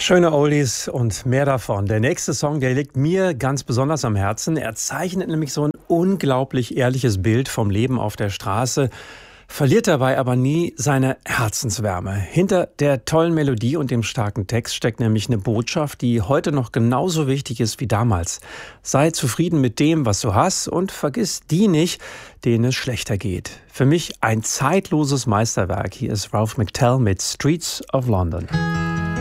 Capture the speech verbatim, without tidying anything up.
Schöne Oldies und mehr davon. Der nächste Song, der liegt mir ganz besonders am Herzen. Er zeichnet nämlich so ein unglaublich ehrliches Bild vom Leben auf der Straße, verliert dabei aber nie seine Herzenswärme. Hinter der tollen Melodie und dem starken Text steckt nämlich eine Botschaft, die heute noch genauso wichtig ist wie damals. Sei zufrieden mit dem, was du hast, und vergiss die nicht, denen es schlechter geht. Für mich ein zeitloses Meisterwerk. Hier ist Ralph McTell mit Streets of London.